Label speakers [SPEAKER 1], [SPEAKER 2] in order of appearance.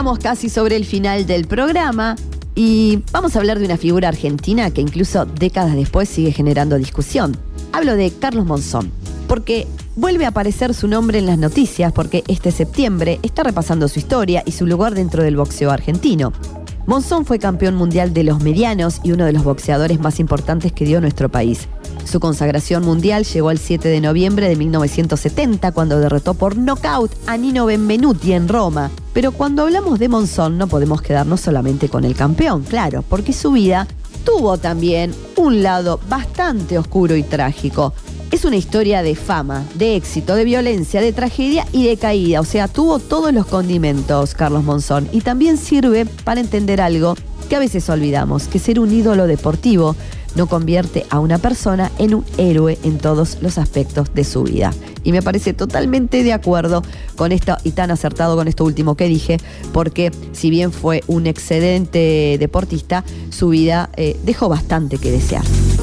[SPEAKER 1] Estamos casi sobre el final del programa y vamos a hablar de una figura argentina que incluso décadas después sigue generando discusión. Hablo de Carlos Monzón, porque vuelve a aparecer su nombre en las noticias porque este septiembre está repasando su historia y su lugar dentro del boxeo argentino. Monzón fue campeón mundial de los medianos y uno de los boxeadores más importantes que dio nuestro país. Su consagración mundial llegó el 7 de noviembre de 1970 cuando derrotó por nocaut a Nino Benvenuti en Roma. Pero cuando hablamos de Monzón no podemos quedarnos solamente con el campeón, claro, porque su vida tuvo también un lado bastante oscuro y trágico. Es una historia de fama, de éxito, de violencia, de tragedia y de caída. O sea, tuvo todos los condimentos Carlos Monzón. Y también sirve para entender algo que a veces olvidamos, que ser un ídolo deportivo no convierte a una persona en un héroe en todos los aspectos de su vida. Y me parece totalmente de acuerdo con esto y tan acertado con esto último que dije, porque si bien fue un excelente deportista, su vida dejó bastante que desear.